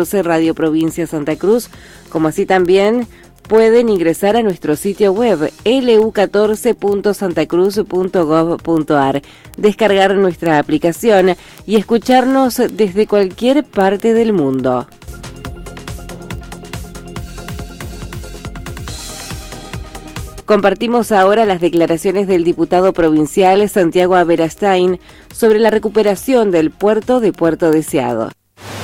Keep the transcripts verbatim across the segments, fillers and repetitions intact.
Radio Provincia Santa Cruz, como así también pueden ingresar a nuestro sitio web l u catorce punto santa cruz punto gov punto a r, descargar nuestra aplicación y escucharnos desde cualquier parte del mundo. Compartimos ahora las declaraciones del diputado provincial Santiago Aberastain sobre la recuperación del puerto de Puerto Deseado.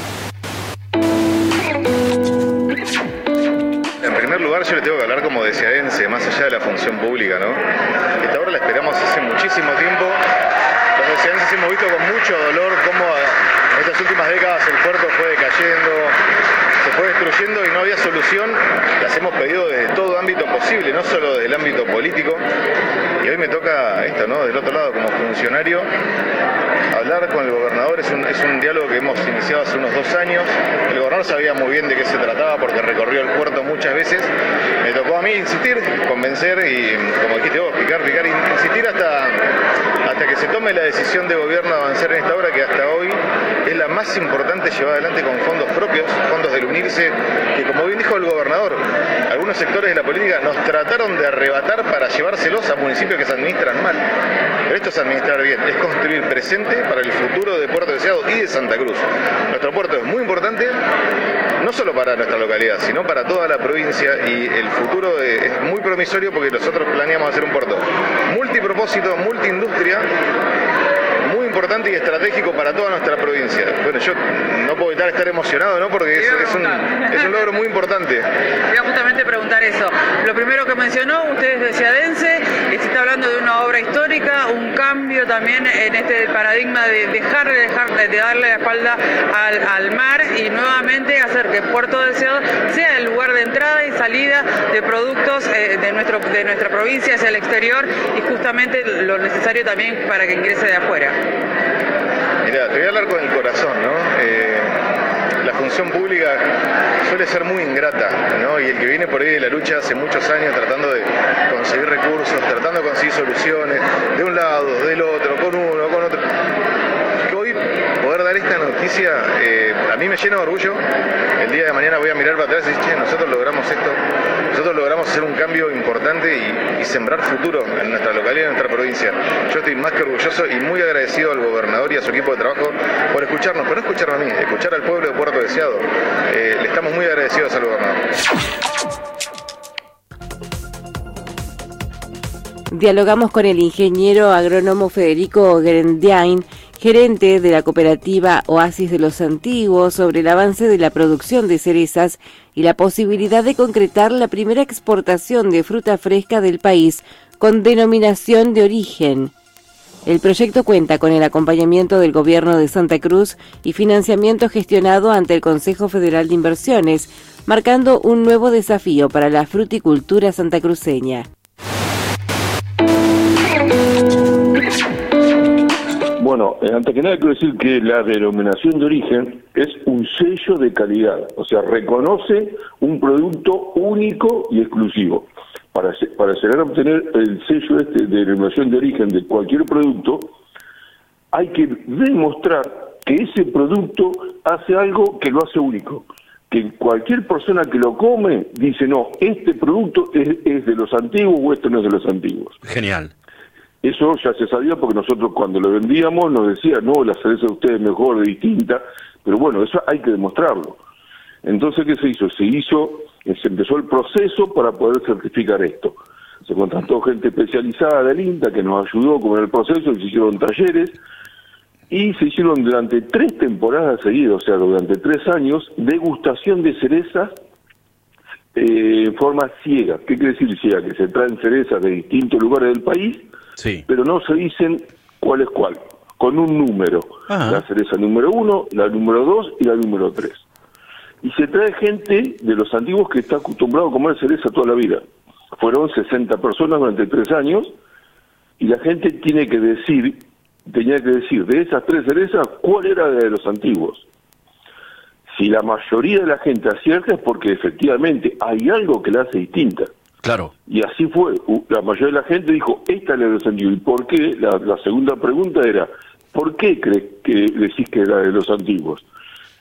Yo le tengo que hablar como deseadense, más allá de la función pública, ¿no? Esta obra la esperamos hace muchísimo tiempo. Los deseadenses hemos visto con mucho dolor cómo en estas últimas décadas el puerto fue decayendo, se fue destruyendo y no había solución. Las hemos pedido desde todo ámbito posible, no solo desde el ámbito político. Y hoy me toca esto, ¿no? Del otro lado, como funcionario, hablar con el gobernador. Es un, es un diálogo que hemos iniciado hace unos dos años. El gobernador sabía muy bien de qué se trataba porque recorrió el puerto muchas veces. Me tocó a mí insistir, convencer y, como dijiste vos, picar, picar, insistir hasta, hasta que se tome la decisión de gobierno de avanzar en esta obra que hasta hoy es la más importante llevada adelante con fondos propios, fondos del UNIRSE, que como bien dijo el gobernador, algunos sectores de la política nos trataron de arrebatar para llevárselos a municipios que se administran mal. Pero esto es administrar bien, es construir presente para el futuro de Puerto Deseado y de Santa Cruz. Nuestro puerto es muy importante, no solo para nuestra localidad, sino para toda la provincia, y el futuro es muy promisorio porque nosotros planeamos hacer un puerto multipropósito, multiindustria, muy importante y estratégico para toda nuestra provincia. Bueno, yo no puedo evitar estar emocionado, ¿no? Porque es, es, un, es un logro muy importante. Voy a justamente preguntar eso. Lo primero que mencionó, usted es deseadense, se está hablando de una obra histórica, un cambio también en este paradigma de dejar de, dejar, de darle la espalda al, al mar y nuevamente hacer que Puerto Deseado sea el lugar de entrada y salida de productos eh, de, nuestro, de nuestra provincia hacia el exterior y justamente lo necesario también para que ingrese de afuera. Mirá, te voy a hablar con el corazón, ¿no? Eh, la función pública suele ser muy ingrata, ¿no? Y el que viene por ahí de la lucha hace muchos años tratando de conseguir recursos, tratando de conseguir soluciones, de un lado, del otro, con uno, con otro. Que hoy poder dar esta noticia, eh, a mí me llena de orgullo. El día de mañana voy a mirar para atrás y decir, che, nosotros logramos esto, nosotros logramos hacer un cambio importante y, y sembrar futuro en nuestra localidad y en nuestra provincia. Yo estoy más que orgulloso y muy agradecido al gobernador y a su equipo de trabajo por escucharnos, pero no escucharme a mí, escuchar al pueblo de Puerto Deseado. Eh, le estamos muy agradecidos al gobernador. Dialogamos con el ingeniero agrónomo Federico Grendiain, gerente de la cooperativa Oasis de los Antiguos, sobre el avance de la producción de cerezas y la posibilidad de concretar la primera exportación de fruta fresca del país con denominación de origen. El proyecto cuenta con el acompañamiento del Gobierno de Santa Cruz y financiamiento gestionado ante el Consejo Federal de Inversiones, marcando un nuevo desafío para la fruticultura santacruceña. Bueno, antes que nada quiero decir que la denominación de origen es un sello de calidad, o sea, reconoce un producto único y exclusivo. Para, para llegar a obtener el sello este de denominación de origen de cualquier producto, hay que demostrar que ese producto hace algo que lo hace único. Que cualquier persona que lo come dice, no, este producto es, es de los antiguos o esto no es de los antiguos. Genial. Eso ya se sabía porque nosotros cuando lo vendíamos nos decían, no, la cereza de ustedes es mejor, es distinta, pero bueno, eso hay que demostrarlo. Entonces, ¿qué se hizo? Se hizo, se empezó el proceso para poder certificar esto. Se contrató gente especializada del INTA que nos ayudó con el proceso, se hicieron talleres y se hicieron durante tres temporadas seguidas, o sea, durante tres años, degustación de cerezas eh, en forma ciega. ¿Qué quiere decir ciega? Que se traen cerezas de distintos lugares del país, sí, pero no se dicen cuál es cuál, con un número. Ajá. La cereza número uno, la número dos y la número tres. Y se trae gente de los antiguos que está acostumbrado a comer cereza toda la vida. Fueron sesenta personas durante tres años y la gente tiene que decir, tenía que decir de esas tres cerezas cuál era de los antiguos. Si la mayoría de la gente acierta es porque efectivamente hay algo que la hace distinta. Claro. Y así fue. La mayoría de la gente dijo, esta es la de los antiguos. ¿Y por qué? La, la segunda pregunta era, ¿por qué crees que decís que era de los antiguos?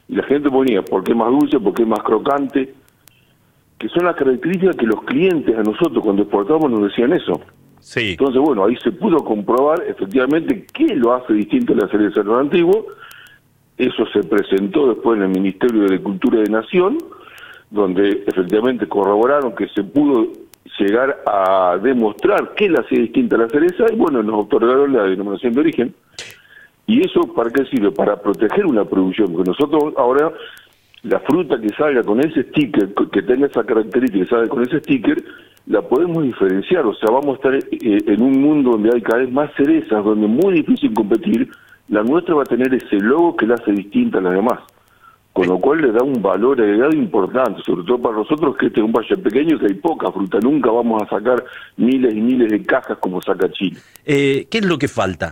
Y la gente ponía, ¿por qué más dulce? ¿Por qué más crocante? Que son las características que los clientes a nosotros cuando exportamos nos decían eso. Sí. Entonces, bueno, ahí se pudo comprobar efectivamente qué lo hace distinto a la cereza de lo antiguo. Eso se presentó después en el Ministerio de Agricultura de Nación, donde efectivamente corroboraron que se pudo llegar a demostrar qué la hacía distinta a la cereza, y bueno, nos otorgaron la denominación de origen. ¿Y eso para qué sirve? Para proteger una producción, porque nosotros ahora, la fruta que salga con ese sticker, que tenga esa característica, que salga con ese sticker, la podemos diferenciar. O sea, vamos a estar eh, en un mundo donde hay cada vez más cerezas, donde es muy difícil competir. La nuestra va a tener ese logo que la hace distinta a las demás, con lo cual le da un valor agregado importante, sobre todo para nosotros que este es un valle pequeño, que hay poca fruta, nunca vamos a sacar miles y miles de cajas como saca Chile. Eh, ¿Qué es lo que falta?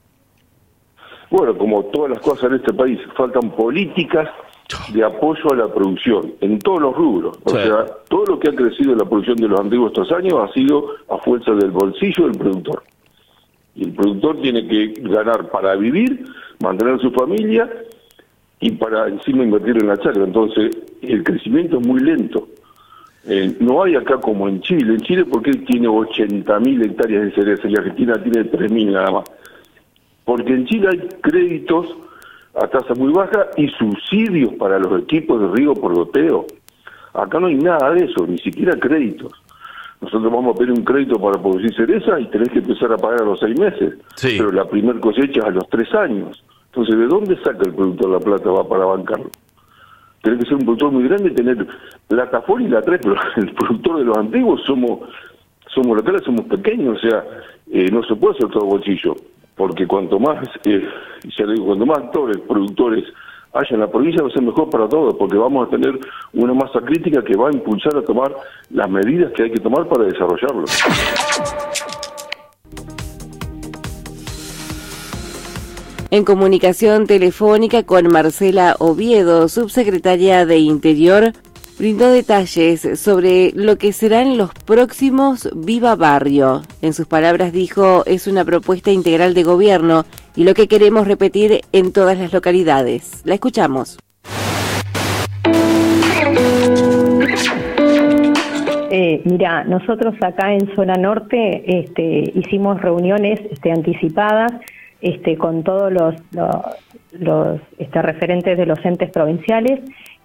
Bueno, como todas las cosas en este país, faltan políticas de apoyo a la producción, en todos los rubros. O sí. sea, todo lo que ha crecido en la producción de los antiguos estos años ha sido a fuerza del bolsillo del productor. Y el productor tiene que ganar para vivir, mantener a su familia y para encima invertir en la chacra. Entonces, el crecimiento es muy lento. Eh, no hay acá como en Chile. En Chile, porque tiene ochenta mil hectáreas de cereza y Argentina tiene tres mil nada más. Porque en Chile hay créditos a tasa muy baja y subsidios para los equipos de riego por goteo. Acá no hay nada de eso, ni siquiera créditos. Nosotros vamos a pedir un crédito para producir cereza y tenés que empezar a pagar a los seis meses. Sí. Pero la primer cosecha es a los tres años. Entonces, ¿de dónde saca el productor la plata va para bancarlo? Tenés que ser un productor muy grande y tener plata afuera y la tres, pero el productor de los antiguos somos somos locales, somos pequeños, o sea, eh, no se puede hacer todo bolsillo. Porque cuanto más, eh, ya digo, cuanto más actores, productores haya en la provincia, va a ser mejor para todos, porque vamos a tener una masa crítica que va a impulsar a tomar las medidas que hay que tomar para desarrollarlo. En comunicación telefónica con Marcela Oviedo, subsecretaria de Interior, brindó detalles sobre lo que serán los próximos Viva Barrio. En sus palabras dijo, es una propuesta integral de gobierno y lo que queremos repetir en todas las localidades. La escuchamos. Eh, mira, nosotros acá en Zona Norte este, hicimos reuniones este, anticipadas este, con todos los, los, los este, referentes de los entes provinciales.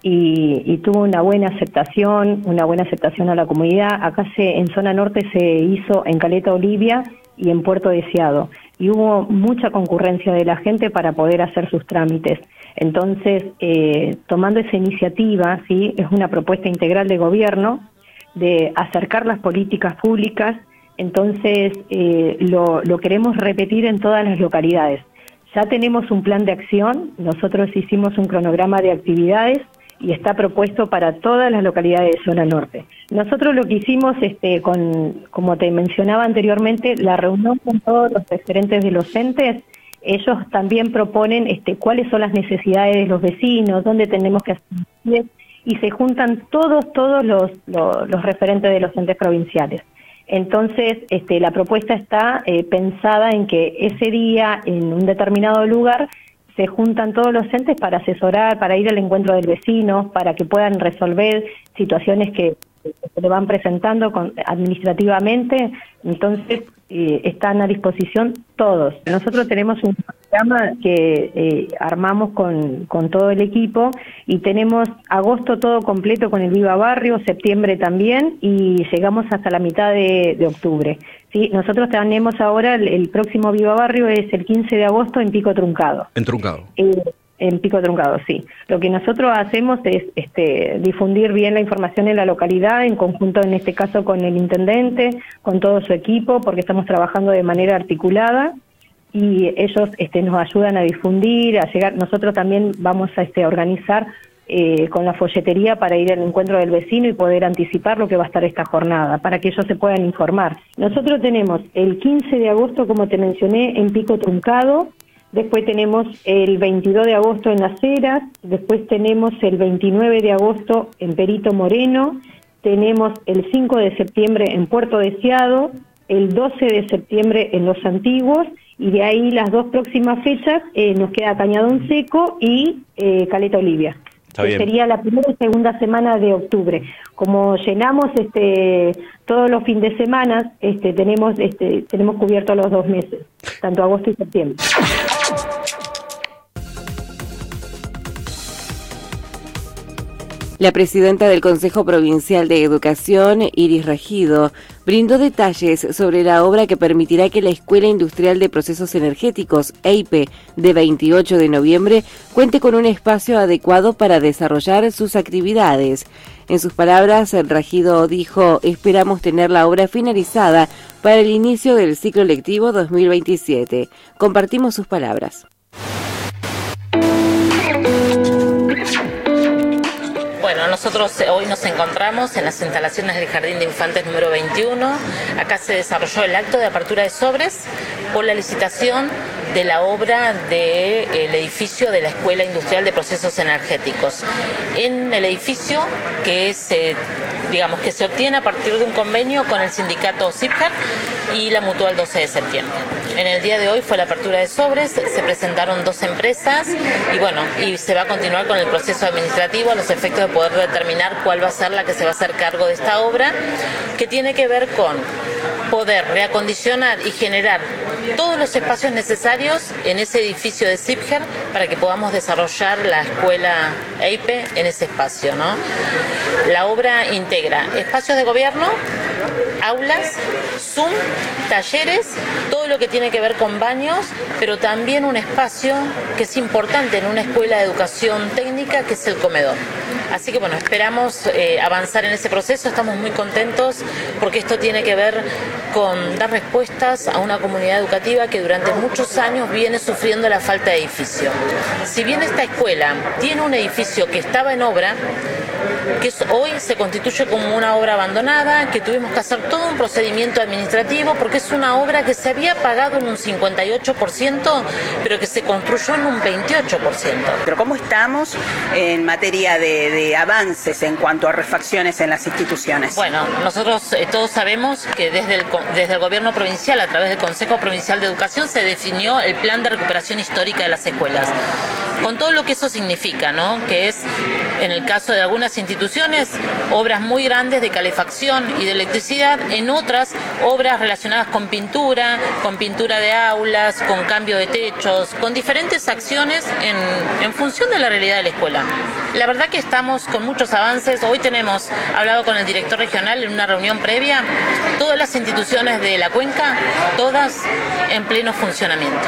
Y, y tuvo una buena aceptación, una buena aceptación a la comunidad. Acá se, en Zona Norte se hizo en Caleta Olivia y en Puerto Deseado. Y hubo mucha concurrencia de la gente para poder hacer sus trámites. Entonces, eh, tomando esa iniciativa, ¿sí? Es una propuesta integral de gobierno de acercar las políticas públicas. Entonces, eh, lo, lo queremos repetir en todas las localidades. Ya tenemos un plan de acción, nosotros hicimos un cronograma de actividades y está propuesto para todas las localidades de Zona Norte. Nosotros lo que hicimos, este, con, como te mencionaba anteriormente, la reunión con todos los referentes de los entes, ellos también proponen este, cuáles son las necesidades de los vecinos, dónde tenemos que hacer, y se juntan todos, todos los, los, los referentes de los entes provinciales. Entonces, este, la propuesta está eh, pensada en que ese día, en un determinado lugar, se juntan todos los entes para asesorar, para ir al encuentro del vecino, para que puedan resolver situaciones que se le van presentando con, administrativamente. Entonces, eh, están a disposición todos. Nosotros tenemos un programa que eh, armamos con, con todo el equipo y tenemos agosto todo completo con el Viva Barrio, septiembre también, y llegamos hasta la mitad de, de octubre. Sí, nosotros tenemos ahora el, el próximo Viva Barrio es el quince de agosto en Pico Truncado. En Truncado. Eh, en Pico Truncado, sí. Lo que nosotros hacemos es este, difundir bien la información en la localidad, en conjunto en este caso con el intendente, con todo su equipo, porque estamos trabajando de manera articulada y ellos este, nos ayudan a difundir, a llegar. Nosotros también vamos a este, organizar Eh, con la folletería para ir al encuentro del vecino y poder anticipar lo que va a estar esta jornada, para que ellos se puedan informar. Nosotros tenemos el quince de agosto, como te mencioné, en Pico Truncado, después tenemos el veintidós de agosto en Las Heras, después tenemos el veintinueve de agosto en Perito Moreno, tenemos el cinco de septiembre en Puerto Deseado, el doce de septiembre en Los Antiguos y de ahí las dos próximas fechas eh, nos queda Cañadón Seco y eh, Caleta Olivia. Que sería la primera y segunda semana de octubre. Como llenamos este todos los fines de semana, este tenemos este tenemos cubiertos los dos meses, tanto agosto y septiembre. La presidenta del Consejo Provincial de Educación, Iris Regido, brindó detalles sobre la obra que permitirá que la Escuela Industrial de Procesos Energéticos, E I P, de veintiocho de noviembre, cuente con un espacio adecuado para desarrollar sus actividades. En sus palabras, Regido dijo: esperamos tener la obra finalizada para el inicio del ciclo lectivo dos mil veintisiete. Compartimos sus palabras. Bueno, nosotros hoy nos encontramos en las instalaciones del Jardín de Infantes número veintiuno. Acá se desarrolló el acto de apertura de sobres por la licitación de la obra del edificio de la Escuela Industrial de Procesos Energéticos. En el edificio que se, digamos, que se obtiene a partir de un convenio con el sindicato SIPGER y la Mutual doce de septiembre. En el día de hoy fue la apertura de sobres, se presentaron dos empresas y bueno, y se va a continuar con el proceso administrativo a los efectos de poder determinar cuál va a ser la que se va a hacer cargo de esta obra, que tiene que ver con poder reacondicionar y generar todos los espacios necesarios en ese edificio de SIPGER para que podamos desarrollar la escuela E I P en ese espacio, ¿no? La obra integra espacios de gobierno, aulas, Zoom, talleres, todo lo que tiene que ver con baños, pero también un espacio que es importante en una escuela de educación técnica, que es el comedor. Así que bueno, esperamos eh, avanzar en ese proceso, estamos muy contentos porque esto tiene que ver con dar respuestas a una comunidad educativa que durante muchos años viene sufriendo la falta de edificio. Si bien esta escuela tiene un edificio que estaba en obra, que hoy se constituye como una obra abandonada, que tuvimos que hacer todo un procedimiento administrativo porque es una obra que se había pagado en un cincuenta y ocho por ciento, pero que se construyó en un veintiocho por ciento. Pero ¿cómo estamos en materia de, de avances en cuanto a refacciones en las instituciones? Bueno, nosotros eh, todos sabemos que desde el, desde el gobierno provincial, a través del Consejo Provincial de Educación, se definió el plan de recuperación histórica de las escuelas. Con todo lo que eso significa, ¿no? Que es, en el caso de algunas instituciones, obras muy grandes de calefacción y de electricidad, en otras, obras relacionadas con pintura, con pintura de aulas, con cambio de techos, con diferentes acciones en, en función de la realidad de la escuela. La verdad que estamos con muchos avances. Hoy tenemos hablado con el director regional en una reunión previa, todas las instituciones de la cuenca, todas en pleno funcionamiento.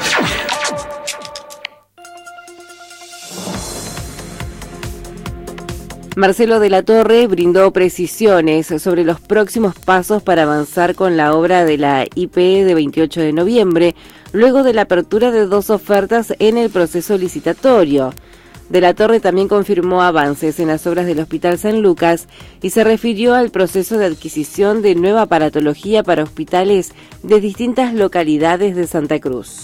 Marcelo de la Torre brindó precisiones sobre los próximos pasos para avanzar con la obra de la I P de veintiocho de noviembre, luego de la apertura de dos ofertas en el proceso licitatorio. De la Torre también confirmó avances en las obras del Hospital San Lucas y se refirió al proceso de adquisición de nueva aparatología para hospitales de distintas localidades de Santa Cruz.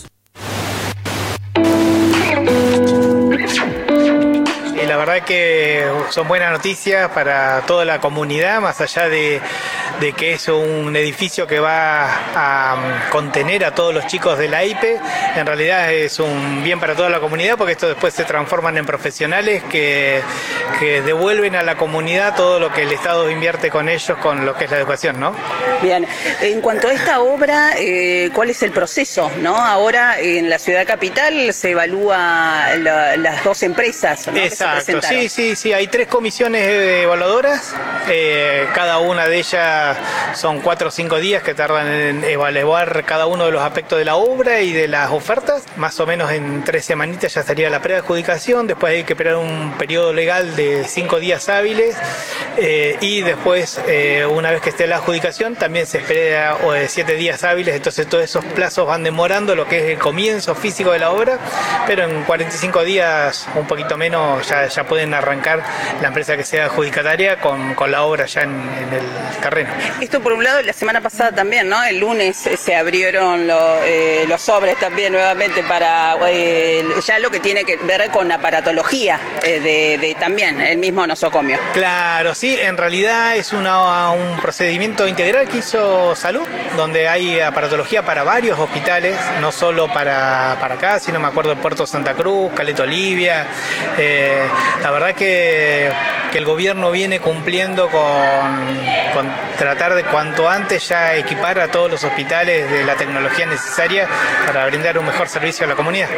La verdad que son buenas noticias para toda la comunidad, más allá de, de que es un edificio que va a contener a todos los chicos de la I P. En realidad es un bien para toda la comunidad porque esto después se transforman en profesionales que, que devuelven a la comunidad todo lo que el Estado invierte con ellos, con lo que es la educación, ¿no? Bien, en cuanto a esta obra, eh, ¿cuál es el proceso, no? Ahora en la ciudad capital se evalúa la, las dos empresas, ¿no? Exacto. Sí, sí, sí, hay tres comisiones evaluadoras, eh, cada una de ellas son cuatro o cinco días que tardan en evaluar cada uno de los aspectos de la obra y de las ofertas. Más o menos en tres semanitas ya estaría la preadjudicación, después hay que esperar un periodo legal de cinco días hábiles eh, y después, eh, una vez que esté la adjudicación, también se espera eh, siete días hábiles, entonces todos esos plazos van demorando lo que es el comienzo físico de la obra, pero en cuarenta y cinco días, un poquito menos, ya ya pueden arrancar la empresa que sea adjudicataria con, con la obra ya en, en el terreno. Esto por un lado, la semana pasada también, ¿no? El lunes se abrieron lo, eh, los sobres también nuevamente para eh, ya lo que tiene que ver con aparatología eh, de, de también el mismo nosocomio. Claro, sí, en realidad es una, un procedimiento integral que hizo Salud, donde hay aparatología para varios hospitales, no solo para, para acá, sino me acuerdo de Puerto Santa Cruz, Caleta Olivia. Eh, la verdad que, que el gobierno viene cumpliendo con, con tratar de cuanto antes ya equipar a todos los hospitales de la tecnología necesaria para brindar un mejor servicio a la comunidad.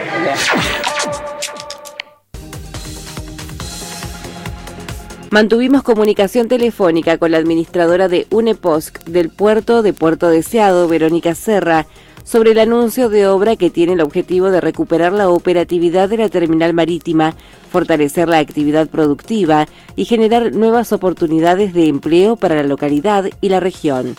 Mantuvimos comunicación telefónica con la administradora de UNEPOSC del puerto de Puerto Deseado, Verónica Serra, sobre el anuncio de obra que tiene el objetivo de recuperar la operatividad de la terminal marítima, fortalecer la actividad productiva y generar nuevas oportunidades de empleo para la localidad y la región.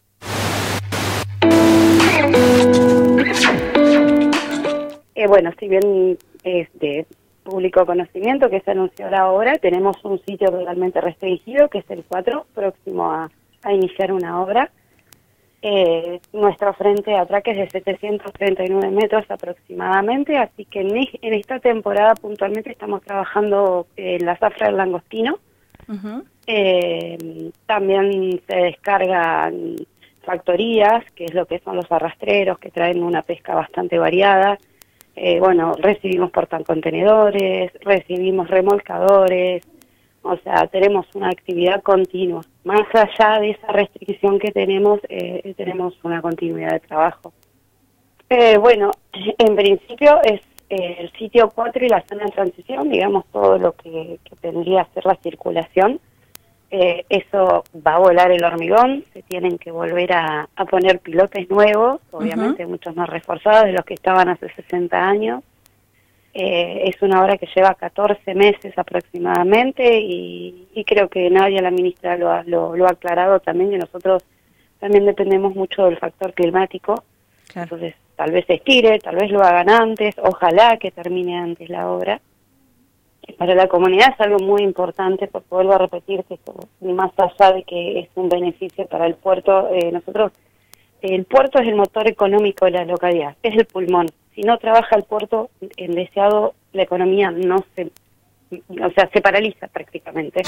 Eh, bueno, si bien este público conocimiento que se anunció la obra, tenemos un sitio totalmente restringido, que es el cuatro, próximo a, a iniciar una obra. Eh, nuestro frente de atraque es de setecientos treinta y nueve metros aproximadamente, así que en, en esta temporada puntualmente estamos trabajando en la zafra del langostino. Uh-huh. Eh, también se descargan factorías, que es lo que son los arrastreros, que traen una pesca bastante variada. Eh, bueno, recibimos portacontenedores, recibimos remolcadores, o sea, tenemos una actividad continua. Más allá de esa restricción que tenemos, eh, tenemos una continuidad de trabajo. Eh, bueno, en principio es eh, el sitio cuatro y la zona de transición, digamos, todo lo que, que tendría a ser la circulación. Eh, eso va a volar el hormigón, se tienen que volver a, a poner pilotes nuevos, obviamente uh-huh. muchos más reforzados de los que estaban hace sesenta años. Eh, es una obra que lleva catorce meses aproximadamente y, y creo que nadie, la ministra lo ha, lo, lo ha aclarado también, que nosotros también dependemos mucho del factor climático. Claro. Entonces tal vez se estire, tal vez lo hagan antes, ojalá que termine antes la obra. Para la comunidad es algo muy importante, porque vuelvo a repetir que esto, más allá de que es un beneficio para el puerto, eh, nosotros, el puerto es el motor económico de la localidad, es el pulmón. Si no trabaja el puerto, en Deseado, la economía no se, o sea, se paraliza prácticamente.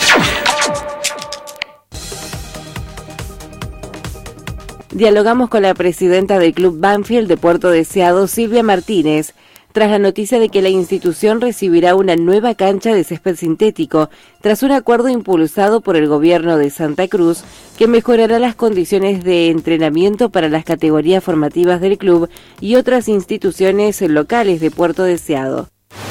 Dialogamos con la presidenta del Club Banfield de Puerto Deseado, Silvia Martínez, tras la noticia de que la institución recibirá una nueva cancha de césped sintético, tras un acuerdo impulsado por el gobierno de Santa Cruz, que mejorará las condiciones de entrenamiento para las categorías formativas del club y otras instituciones locales de Puerto Deseado.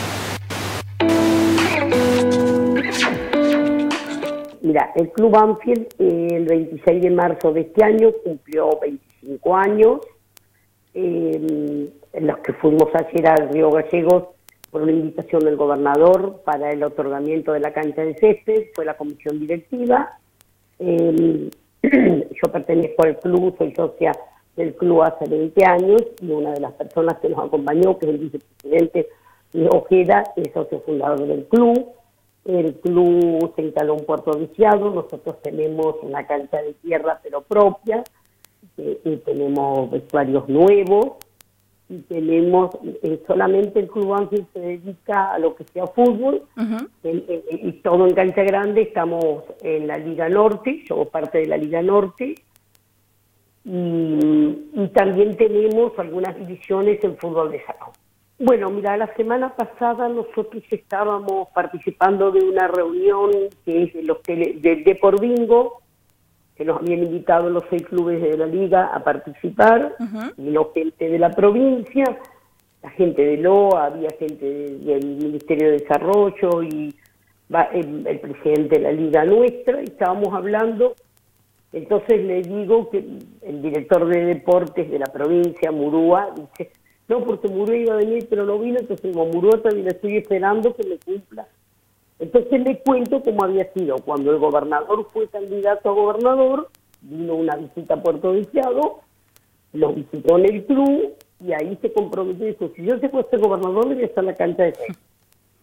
Mira, el Club Banfield eh, el veintiséis de marzo de este año cumplió veinticinco años. Eh, en los que fuimos ayer al Río Gallegos por una invitación del gobernador para el otorgamiento de la cancha de césped, fue la comisión directiva. Eh, yo pertenezco al club, soy socia del club hace veinte años y una de las personas que nos acompañó, que es el vicepresidente Ojeda, es socio fundador del club. El club se instaló en Puerto Deseado, nosotros tenemos una cancha de tierra pero propia, eh, y tenemos vestuarios nuevos. Y tenemos, eh, solamente el Club Banfield se dedica a lo que sea fútbol, uh-huh. en, en, y todo en cancha grande. Estamos en la Liga Norte, yo parte de la Liga Norte, y, y también tenemos algunas divisiones en fútbol de salón. Bueno, mira, la semana pasada nosotros estábamos participando de una reunión que es de los tele, del Depor Bingo, que nos habían invitado los seis clubes de la liga a participar, uh-huh. y la gente de la provincia, la gente de L O A, había gente de, del Ministerio de Desarrollo y va, el, el presidente de la liga nuestra, y estábamos hablando. Entonces le digo que el director de deportes de la provincia, Murúa, dice, no, porque Murúa iba a venir, pero no vino, entonces como Murúa también le estoy esperando que me cumpla. Entonces le cuento cómo había sido. Cuando el gobernador fue candidato a gobernador, vino una visita a Puerto Deseado, lo visitó en el club y ahí se comprometió y dijo, si yo se puedo ser gobernador, le voy a estar en la cancha de césped.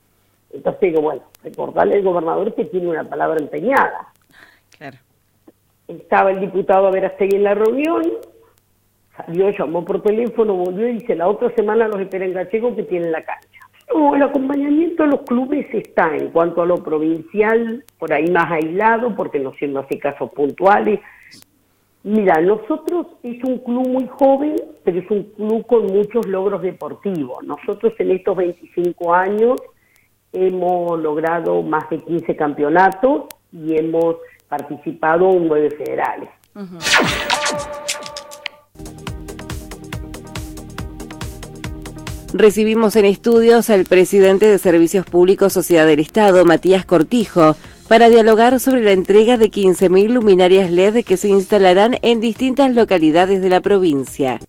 Entonces digo, bueno, recordarle al gobernador que tiene una palabra empeñada. Claro. Estaba el diputado Verástegui en la reunión, salió, llamó por teléfono, volvió y dice, la otra semana los esperen Gallego que tienen la cancha. No, el acompañamiento de los clubes está en cuanto a lo provincial, por ahí más aislado, porque no siendo así casos puntuales. Mira, nosotros es un club muy joven, pero es un club con muchos logros deportivos. Nosotros en estos veinticinco años hemos logrado más de quince campeonatos y hemos participado en nueve federales. Uh-huh. Recibimos en estudios al presidente de Servicios Públicos Sociedad del Estado, Matías Cortijo, para dialogar sobre la entrega de quince mil luminarias L E D que se instalarán en distintas localidades de la provincia.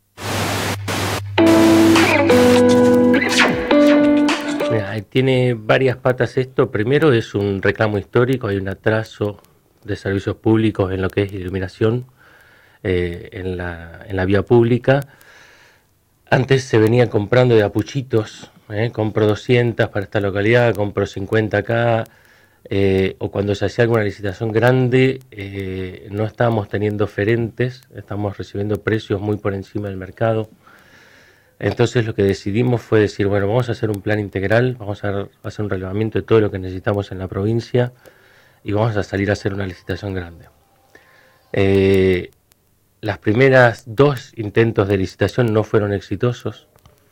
Mira, tiene varias patas esto. Primero es un reclamo histórico, hay un atraso de servicios públicos en lo que es iluminación eh, en, la, en la vía pública. Antes se venían comprando de apuchitos, eh, compro doscientas para esta localidad, compro cincuenta acá, eh, o cuando se hacía alguna licitación grande, eh, no estábamos teniendo oferentes, estamos recibiendo precios muy por encima del mercado. Entonces lo que decidimos fue decir, bueno, vamos a hacer un plan integral, vamos a hacer un relevamiento de todo lo que necesitamos en la provincia y vamos a salir a hacer una licitación grande. Eh, Las primeras dos intentos de licitación no fueron exitosos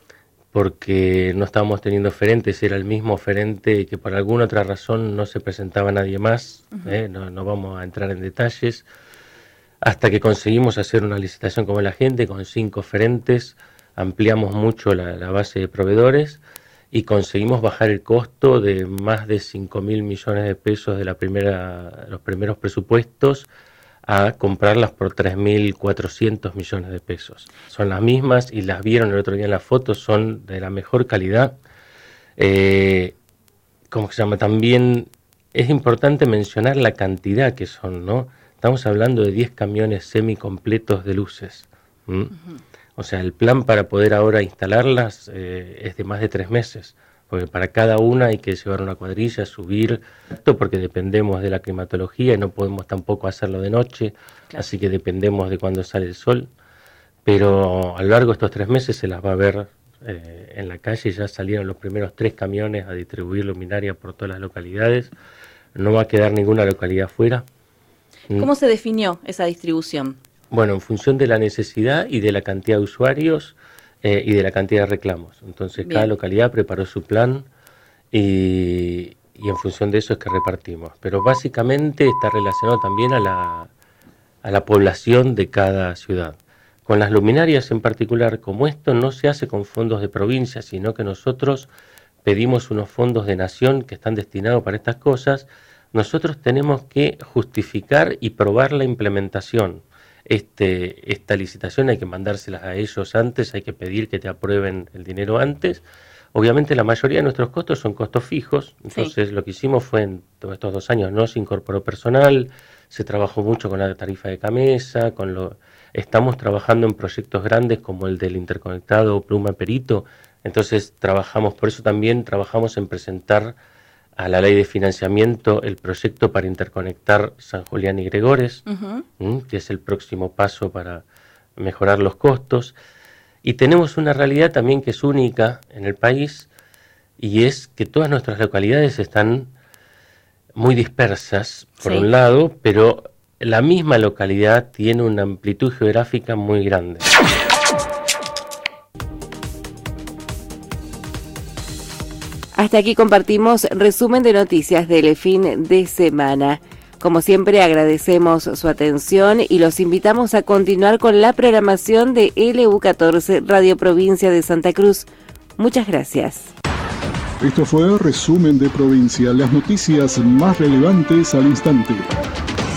porque no estábamos teniendo oferentes, era el mismo oferente que por alguna otra razón no se presentaba nadie más, uh-huh. eh, no, no vamos a entrar en detalles, hasta que conseguimos hacer una licitación como la gente, con cinco oferentes, ampliamos mucho la, la base de proveedores y conseguimos bajar el costo de más de cinco mil millones de pesos de la primera, los primeros presupuestos, a comprarlas por tres mil cuatrocientos millones de pesos. Son las mismas y las vieron el otro día en las fotos, son de la mejor calidad. Eh, ¿Cómo se llama? También es importante mencionar la cantidad que son, ¿no? Estamos hablando de diez camiones semicompletos de luces. ¿Mm? Uh-huh. O sea, el plan para poder ahora instalarlas eh, es de más de tres meses. Porque para cada una hay que llevar una cuadrilla, subir, porque dependemos de la climatología y no podemos tampoco hacerlo de noche, claro. Así que dependemos de cuando sale el sol. Pero a lo largo de estos tres meses se las va a ver eh, en la calle, ya salieron los primeros tres camiones a distribuir luminaria por todas las localidades, no va a quedar ninguna localidad fuera. ¿Cómo se definió esa distribución? Bueno, en función de la necesidad y de la cantidad de usuarios, Eh, y de la cantidad de reclamos. Entonces Bien. Cada localidad preparó su plan y, y en función de eso es que repartimos. Pero básicamente está relacionado también a la, a la población de cada ciudad. Con las luminarias en particular, como esto no se hace con fondos de provincia, sino que nosotros pedimos unos fondos de nación que están destinados para estas cosas, nosotros tenemos que justificar y probar la implementación. Este, esta licitación hay que mandárselas a ellos antes, hay que pedir que te aprueben el dinero antes. Obviamente la mayoría de nuestros costos son costos fijos, entonces sí. Lo que hicimos fue en todos estos dos años no se incorporó personal, se trabajó mucho con la tarifa de Camesa, con lo, estamos trabajando en proyectos grandes como el del interconectado Pluma Perito, entonces trabajamos, por eso también trabajamos en presentar a la ley de financiamiento el proyecto para interconectar San Julián y Gregores, uh-huh. que es el próximo paso para mejorar los costos. Y tenemos una realidad también que es única en el país, y es que todas nuestras localidades están muy dispersas, por sí. un lado, pero la misma localidad tiene una amplitud geográfica muy grande. Hasta aquí compartimos resumen de noticias del fin de semana. Como siempre agradecemos su atención y los invitamos a continuar con la programación de L U catorce Radio Provincia de Santa Cruz. Muchas gracias. Esto fue Resumen de Provincia, las noticias más relevantes al instante.